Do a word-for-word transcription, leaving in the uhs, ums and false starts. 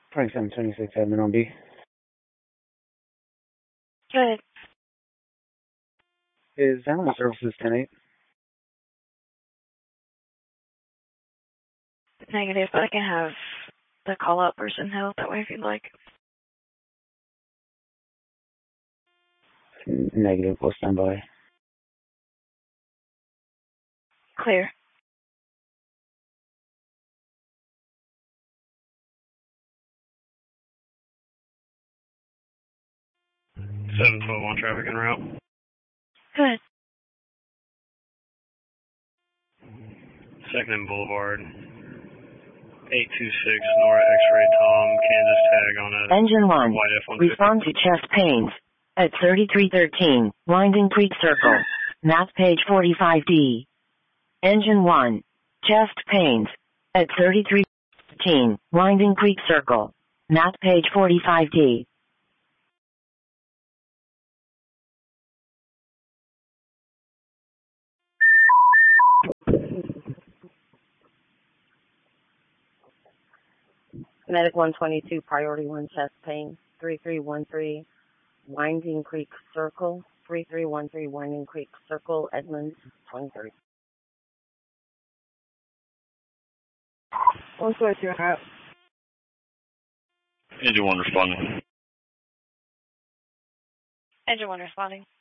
twenty-seven twenty-six admin on B. Good. Is Animal Services ten eight? Negative, but I can have the call-out person help that way if you'd like. Negative, we'll stand by. Clear. seven twelve on traffic en route. Good. Second and Boulevard. eight two six Nora X-Ray Tom, Kansas tag on a Engine one. white F one fifty. Respond to chest pains. At thirty-three thirteen, Winding Creek Circle. Map page forty-five D. Engine one. Chest pains. At thirty-three thirteen, Winding Creek Circle. Map page forty-five D. Medic one twenty-two, Priority one, chest pain, three three one three, Winding Creek Circle, three three one three, Winding Creek Circle, Edmonds, twenty-three. one twenty-two out. Engine one responding. Engine one responding.